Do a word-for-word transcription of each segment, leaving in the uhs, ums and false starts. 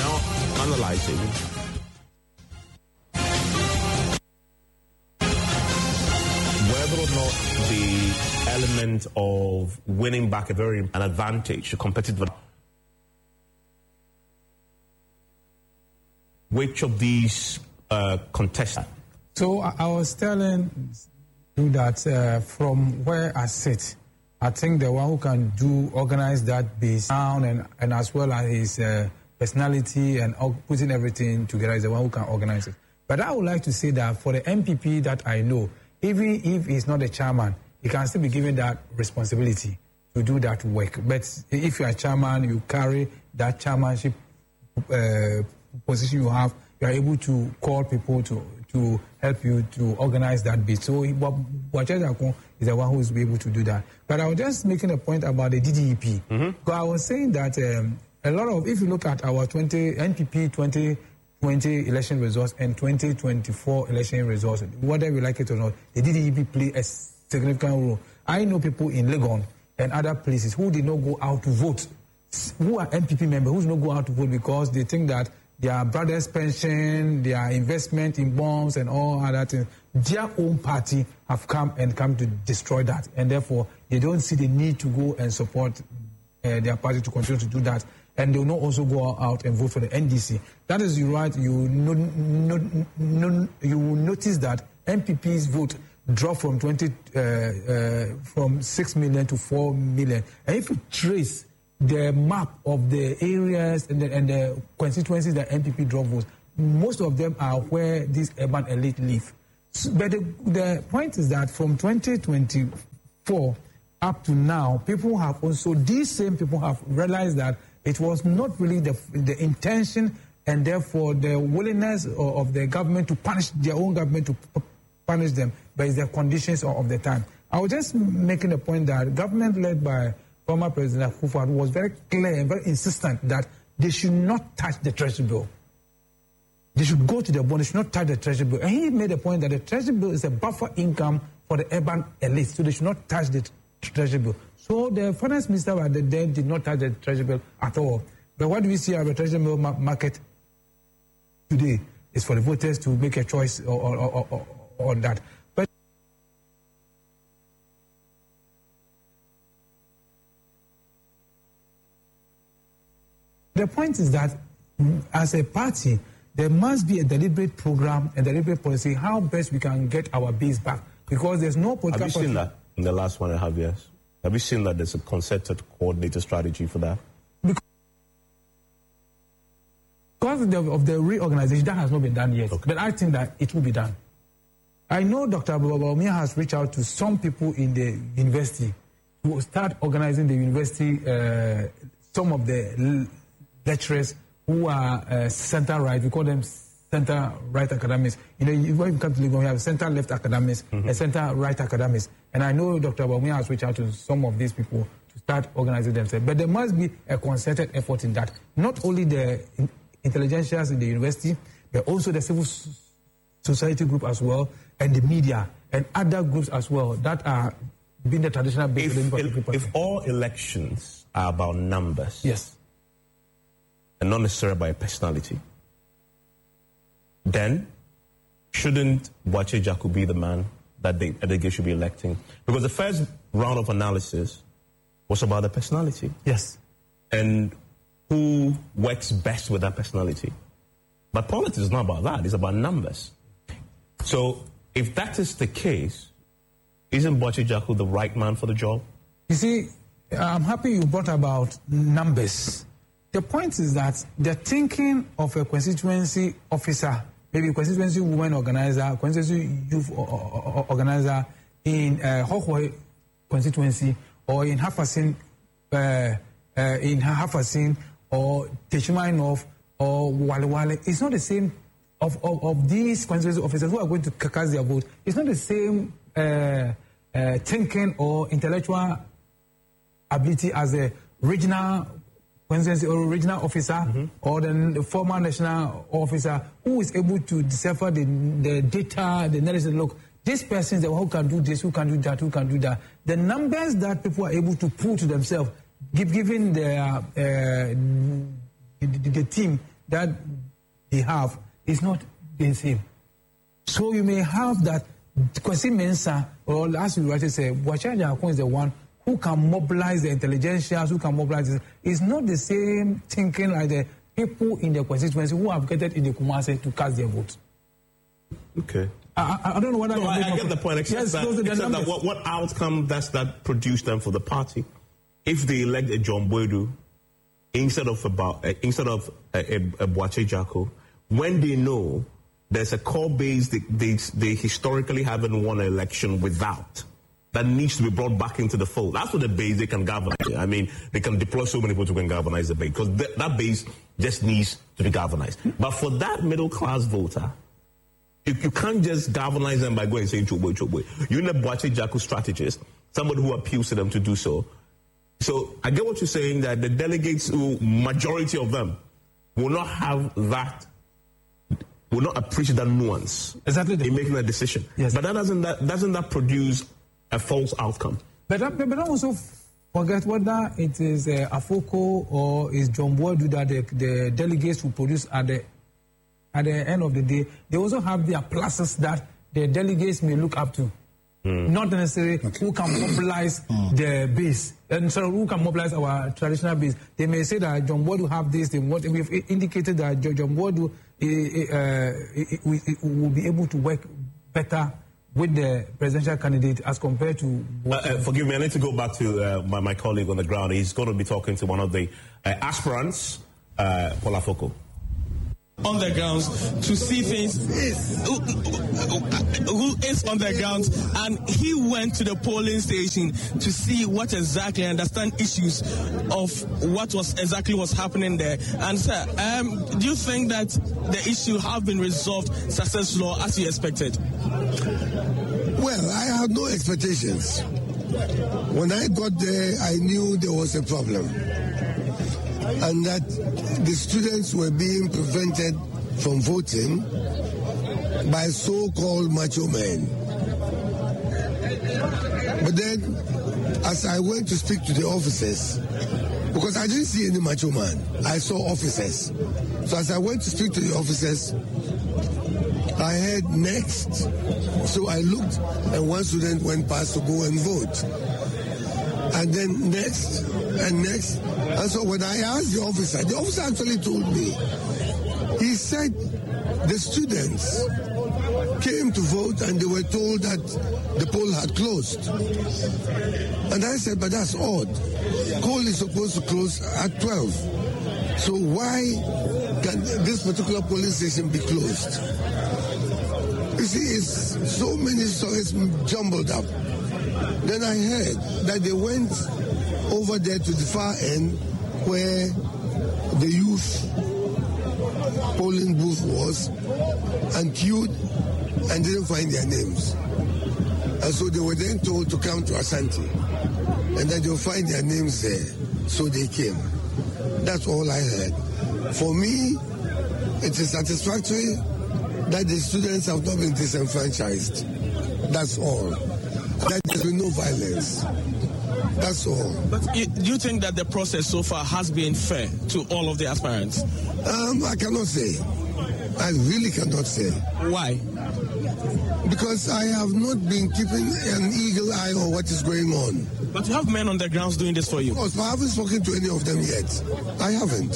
now analyzing whether or not the element of winning back a very an advantage, a competitive, which of these uh, contestants? So I, I was telling you that uh, from where I sit, I think the one who can do organize that base down and, and as well as his uh, personality and putting everything together is the one who can organize it. But I would like to say that for the M P P that I know, even if he's not the chairman, he can still be given that responsibility to do that work. But if you are chairman, you carry that chairmanship uh, position you have, you are able to call people to to help you to organize that bit. So Boakye is the one who is able to do that. But I was just making a point about the D D E P. Mm-hmm. Because I was saying that um, a lot of, if you look at our twenty N P P twenty twenty election results and twenty twenty-four election results, whether we like it or not, the D D E P play a significant role. I know people in Legon and other places who did not go out to vote, who are M P P members, who did not go out to vote because they think that their brother's pension, their investment in bonds and all other things, their own party have come and come to destroy that. And therefore, they don't see the need to go and support uh, their party to continue to do that. And they will not also go out and vote for the N D C. That is right. You, no, no, no, you will notice that M P P's vote dropped from twenty uh, uh, from six million to four million. And if you trace the map of the areas and the, and the constituencies that M P P drop votes, most of them are where these urban elite live. So, but the, the point is that from twenty twenty-four up to now, people have also, these same people have realized that it was not really the, the intention and therefore the willingness of, of the government to punish their own government to p- punish them, but it's the conditions of, of the time. I was just making a point that government led by former President Akufo-Addo was very clear and very insistent that they should not touch the treasury bill. They should go to the bond, they should not touch the treasury bill. And he made a point that the treasury bill is a buffer income for the urban elite, so they should not touch the treasury bill. So the finance minister at the day did not touch the treasury bill at all. But what do we see at the treasury bill market today is for the voters to make a choice on that. But the point is that as a party, there must be a deliberate program, a deliberate policy, how best we can get our base back. Because there's no political... Have you seen that in the last one and a half years? Have you seen that there's a concerted, coordinated strategy for that? Because of the, of the reorganization, that has not been done yet. Okay. But I think that it will be done. I know Doctor Bawumia has reached out to some people in the university to start organizing the university, uh, some of the lecturers who are uh, center-right. We call them center-right academics. You know, when you come to Legon, we have center-left academics mm-hmm. and center-right academics. And I know Doctor Bawumia has reached out to some of these people to start organizing themselves. But there must be a concerted effort in that. Not only the intelligentsia in the university, but also the civil society group as well, and the media, and other groups as well that are being the traditional base. If, if, if all elections are about numbers, yes, and not necessarily by personality, then shouldn't Boakye Ejaku be the man that they, that they should be electing? Because the first round of analysis was about the personality. Yes. And who works best with that personality. But politics is not about that. It's about numbers. So if that is the case, isn't Boakye Ejaku the right man for the job? You see, I'm happy you brought about numbers. The point is that the thinking of a constituency officer, maybe a constituency women organizer, constituency youth organizer in uh, Hohoe constituency or in Hafasin, uh, uh, in Hafasin or Teshima North or Wale Wale, it's not the same of, of, of these constituency officers who are going to cast their vote. It's not the same uh, uh, thinking or intellectual ability as a regional constituency or regional officer mm-hmm. or the former national officer who is able to decipher the, the data, the analysis. Look, this person is the one who can do this, who can do that, who can do that. The numbers that people are able to pull to themselves, give, given their, uh, the, the team that they have is not the same. So you may have that Kwesi Mensah, or as you rightly say, Boakye Agyarko is the one who can mobilize the intelligentsia, who can mobilize it. It's not the same thinking like the people in the constituency who have gathered in the Kumasi to cast their votes. Okay. I, I, I don't know what no, I, I get the point, except, yes, that, except that what, what outcome does that produce them for the party? If they elect a John Boadu instead of about uh, instead of a, a, a Boakye Agyarko, when they know there's a core base they, they, they historically haven't won an election without, that needs to be brought back into the fold. That's what the base they can galvanize. I mean, they can deploy so many people to can galvanize the base, because th- that base just needs to be galvanized. But for that middle class voter, you, you can't just galvanize them by going and saying Chokwe, Chokwe. You need a Boakye Agyarko strategist, somebody who appeals to them to do so. So I get what you're saying, that the delegates, who, majority of them, will not have that, will not appreciate that nuance exactly in making a decision. Yes. But that doesn't that doesn't that produce a false outcome? But but don't also forget whether it is uh, Afoko or is John Boadu that the, the delegates will produce at the at the end of the day. They also have their pluses that the delegates may look up to. Mm. Not necessarily okay. who can mobilize mm. the base, and so who can mobilize our traditional base. They may say that John Boadu have this. They want, we've indicated that John Boadu uh, will be able to work better with the presidential candidate as compared to. Uh, uh, forgive me, I need to go back to uh, my, my colleague on the ground. He's going to be talking to one of the uh, aspirants, uh, Paul Afoko. On the grounds to see things who, who is on the ground, and he went to the polling station to see what exactly, understand issues of what was exactly was happening there. And sir, um, do you think that the issue have been resolved successfully as you expected? Well, I had no expectations. When I got there, I knew there was a problem, and that the students were being prevented from voting by so-called macho men. But then, as I went to speak to the officers, because I didn't see any macho man, I saw officers. So as I went to speak to the officers, I heard next. So I looked, and one student went past to go and vote. And then next, and next. And so when I asked the officer, the officer actually told me, he said the students came to vote and they were told that the poll had closed. And I said, but that's odd. Poll is supposed to close at twelve. So why can this particular polling station be closed? You see, it's so many stories jumbled up. Then I heard that they went over there to the far end where the youth polling booth was and queued and didn't find their names. And so they were then told to come to Asante and that they'll find their names there. So they came. That's all I heard. For me, it is satisfactory that the students have not been disenfranchised. That's all. That there's been no violence. That's all. But do you think that the process so far has been fair to all of the aspirants? Um, I cannot say. I really cannot say. Why? Because I have not been keeping an eagle eye on what is going on. But you have men on the grounds doing this for you. Of course, but I haven't spoken to any of them yet. I haven't.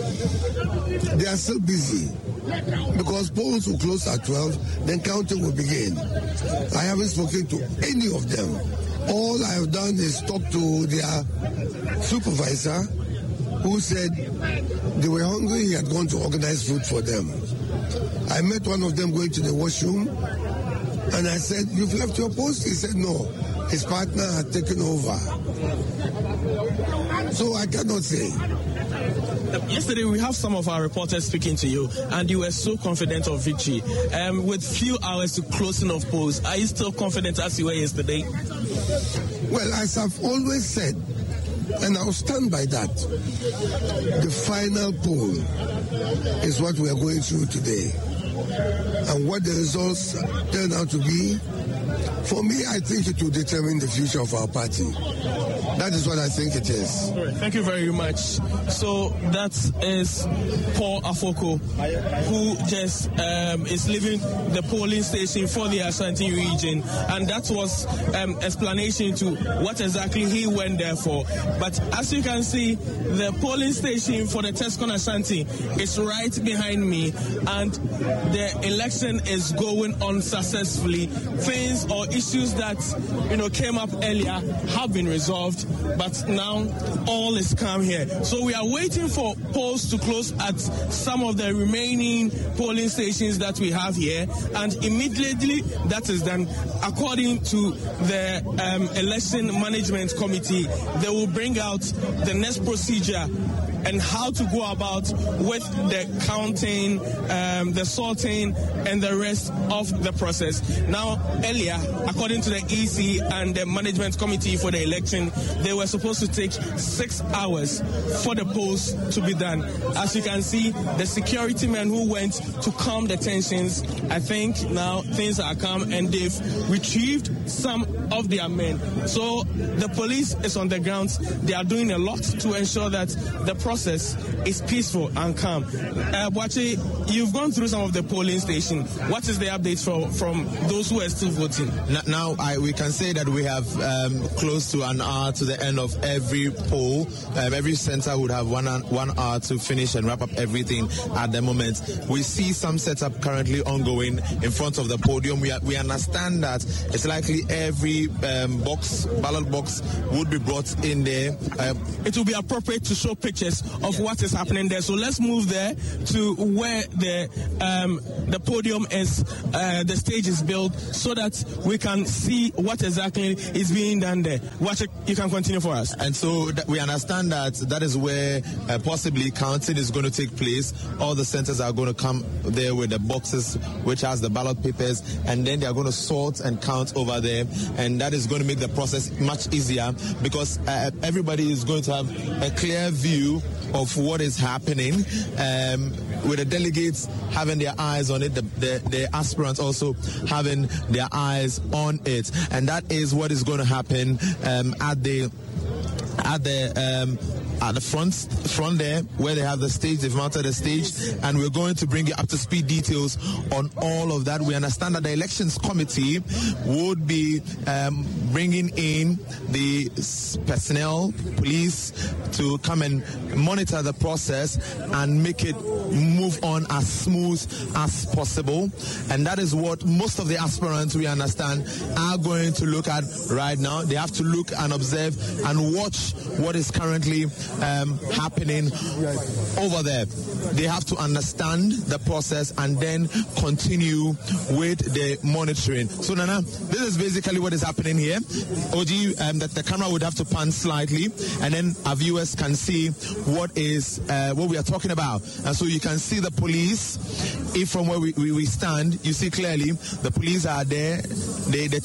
They are still busy. Because polls will close at twelve, then counting will begin. I haven't spoken to any of them. All I have done is talk to their supervisor, who said they were hungry, he had gone to organize food for them. I met one of them going to the washroom, and I said, "You've left your post?" He said, "No, his partner had taken over." So I cannot say. Yesterday, we have some of our reporters speaking to you, and you were so confident of victory. Um, with few hours to closing of polls, are you still confident as you were yesterday? Well, as I've always said, and I'll stand by that, the final poll is what we are going through today. And what the results turn out to be, for me, I think it will determine the future of our party. That is what I think it is. All right, thank you very much. So that is Paul Afoko, who just um, is leaving the polling station for the Ashanti region, and that was um, explanation to what exactly he went there for. But as you can see, the polling station for the Tescon Ashanti is right behind me, and the election is going on successfully. Things or issues that you know came up earlier have been resolved, but now all is calm here. So we are waiting for polls to close at some of the remaining polling stations that we have here, and immediately that is done, according to the um, election management committee, they will bring out the next procedure and how to go about with the counting, um, the sorting, and the rest of the process. Now, earlier, according to the E C and the management committee for the election, they were supposed to take six hours for the polls to be done. As you can see, the security men who went to calm the tensions, I think now things are calm and they've retrieved some of their men. So the police is on the ground. They are doing a lot to ensure that the process is peaceful and calm. Uh, Boakye, you've gone through some of the polling station. What is the update from, from those who are still voting? Now, I, we can say that we have um, close to an hour to the end of every poll. Um, every center would have one, one hour to finish and wrap up everything at the moment. We see some setup currently ongoing in front of the podium. We, are, we understand that it's likely every um, box, ballot box would be brought in there. Uh, it will be appropriate to show pictures of what is happening there. So let's move there to where the um, the podium is, uh, the stage is built, so that we can see what exactly is being done there. Watch it, you can continue for us. And so th- we understand that that is where uh, possibly counting is going to take place. All the centers are going to come there with the boxes which has the ballot papers, and then they are going to sort and count over there, and that is going to make the process much easier, because uh, everybody is going to have a clear view of what is happening, um, with the delegates having their eyes on it, the, the, the aspirants also having their eyes on it. And that is what is going to happen um, at the at the um, at the front front there, where they have the stage. They've mounted the stage, and we're going to bring you up to speed details on all of that. We understand that the elections committee would be um, bringing in the personnel, police, to come and monitor the process and make it move on as smooth as possible. And that is what most of the aspirants, we understand, are going to look at right now. They have to look and observe and watch what is currently um, happening over there. They have to understand the process and then continue with the monitoring. So, Nana, this is basically what is happening here. O G, um, that the camera would have to pan slightly, and then our viewers can see what is uh, what we are talking about. And so you can see the police. If from where we, we, we stand, you see clearly the police are there. They, they